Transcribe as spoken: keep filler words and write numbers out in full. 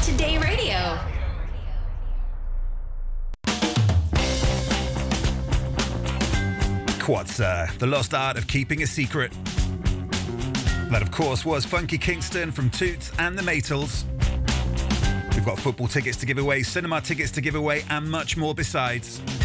Today Radio. Quatsa, The Lost Art of Keeping a Secret. That, of course, was Funky Kingston from Toots and the Maytals. We've got football tickets to give away, cinema tickets to give away, and much more besides.